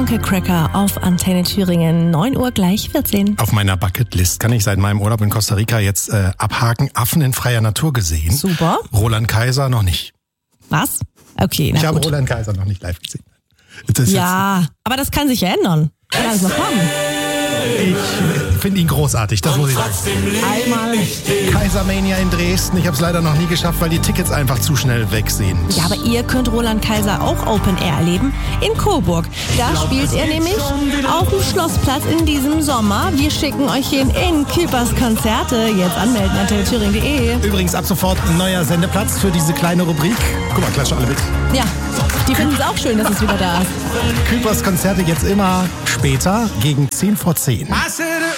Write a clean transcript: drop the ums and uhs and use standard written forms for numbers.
Funke Cracker auf Antenne Thüringen. 9 Uhr gleich 14. Auf meiner Bucketlist kann ich seit meinem Urlaub in Costa Rica jetzt abhaken. Affen in freier Natur gesehen. Super. Roland Kaiser noch nicht. Was? Okay, Ich habe Roland Kaiser noch nicht live gesehen. Ja, aber das kann sich ja ändern. Kann alles noch kommen. Ich finde ihn großartig, das muss ich sagen. Einmal Kaisermania in Dresden. Ich habe es leider noch nie geschafft, weil die Tickets einfach zu schnell weg sind. Ja, aber ihr könnt Roland Kaiser auch Open Air erleben in Coburg. Da spielt er nämlich auf dem Schlossplatz in diesem Sommer. Wir schicken euch hin in Küpers Konzerte. Jetzt anmelden, antennethüringen.de. Übrigens ab sofort ein neuer Sendeplatz für diese kleine Rubrik. Guck mal, klatschen alle mit. Ja, die finden es auch schön, dass es wieder da ist. Küpers Konzerte jetzt immer später, gegen 10 vor 10.